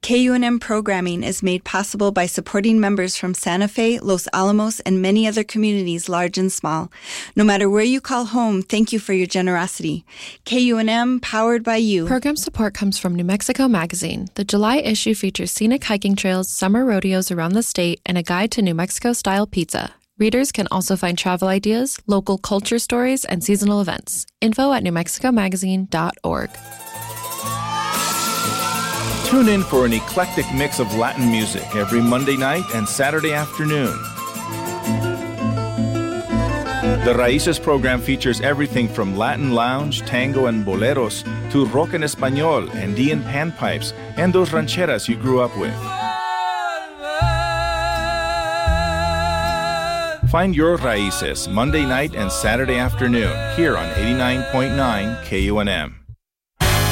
KUNM programming is made possible by supporting members from Santa Fe, Los Alamos, and many other communities, large and small. No matter where you call home, thank you for your generosity. KUNM, powered by you. Program support comes from New Mexico Magazine. The July issue features scenic hiking trails, summer rodeos around the state, and a guide to New Mexico-style pizza. Readers can also find travel ideas, local culture stories, and seasonal events. Info at newmexicomagazine.org. Tune in for an eclectic mix of Latin music every Monday night and Saturday afternoon. The Raíces program features everything from Latin lounge, tango, and boleros to rock en español, Andean panpipes, and those rancheras you grew up with. Find your Raíces Monday night and Saturday afternoon here on 89.9 KUNM.